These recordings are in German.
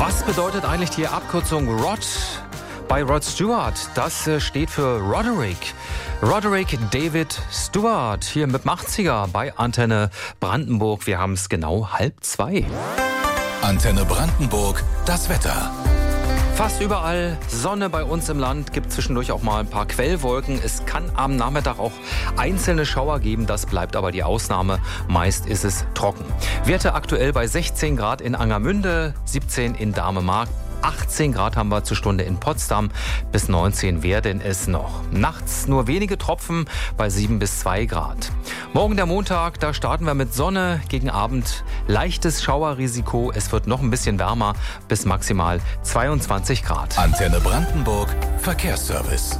Was bedeutet eigentlich die Abkürzung ROD bei Rod Stewart? Das steht für Roderick. Roderick David Stewart hier mit dem 80er bei Antenne Brandenburg. Wir haben es genau 1:30. Antenne Brandenburg, das Wetter. Fast überall Sonne bei uns im Land, gibt zwischendurch auch mal ein paar Quellwolken. Es kann am Nachmittag auch einzelne Schauer geben, das bleibt aber die Ausnahme. Meist ist es trocken. Werte aktuell bei 16 Grad in Angermünde, 17 in Dahme-Mark. 18 Grad haben wir zur Stunde in Potsdam, bis 19 werden es noch. Nachts nur wenige Tropfen bei 7 bis 2 Grad. Morgen der Montag, da starten wir mit Sonne, gegen Abend leichtes Schauerrisiko. Es wird noch ein bisschen wärmer, bis maximal 22 Grad. Antenne Brandenburg, Verkehrsservice.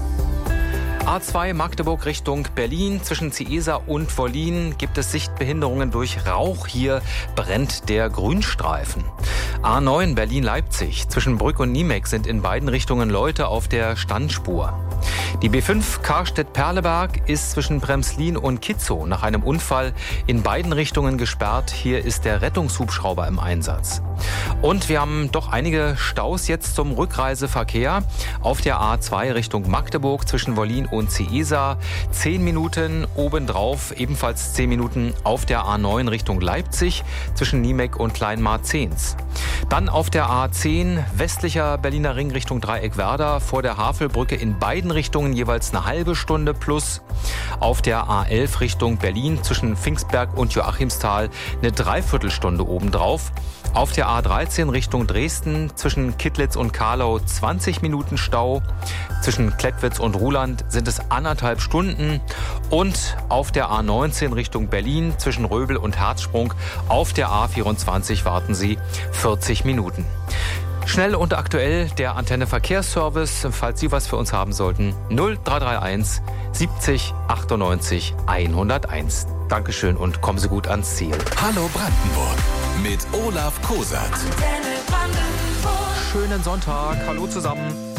A2 Magdeburg Richtung Berlin. Zwischen Ciesa und Wollin gibt es Sichtbehinderungen durch Rauch. Hier brennt der Grünstreifen. A9 Berlin-Leipzig. Zwischen Brück und Niemek sind in beiden Richtungen Leute auf der Standspur. Die B5 Karstedt-Perleberg ist zwischen Bremslin und Kitzow nach einem Unfall in beiden Richtungen gesperrt. Hier ist der Rettungshubschrauber im Einsatz. Und wir haben doch einige Staus jetzt zum Rückreiseverkehr. Auf der A2 Richtung Magdeburg zwischen Wollin und Ciesa 10 Minuten, obendrauf ebenfalls 10 Minuten auf der A9 Richtung Leipzig zwischen Niemek und Kleinmarzens. Dann auf der A10 westlicher Berliner Ring Richtung Dreieckwerder vor der Havelbrücke in beiden Richtungen jeweils eine halbe Stunde plus. Auf der A11 Richtung Berlin zwischen Pfingstberg und Joachimsthal eine Dreiviertelstunde obendrauf. Auf der A13 Richtung Dresden zwischen Kittlitz und Karlau 20 Minuten Stau. Zwischen Klettwitz und Ruhland sind es 1,5 Stunden. Und auf der A19 Richtung Berlin zwischen Röbel und Herzsprung auf der A24 warten Sie 40 Minuten. Schnell und aktuell der Antenne Verkehrsservice, falls Sie was für uns haben sollten, 0331 70 98 101. Dankeschön und kommen Sie gut ans Ziel. Hallo Brandenburg mit Olaf Kosat. Schönen Sonntag, hallo zusammen.